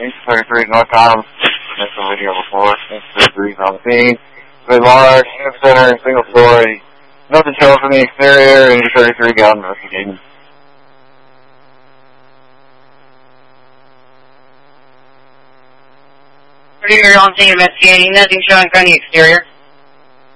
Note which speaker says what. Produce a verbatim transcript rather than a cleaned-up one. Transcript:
Speaker 1: thirty-three dot com. That's the video before. thirty-three on the scene. Very large, center, single story. Nothing shown from the exterior, and thirty-three got investigating.
Speaker 2: thirty-three on scene investigating. Nothing showing from the exterior.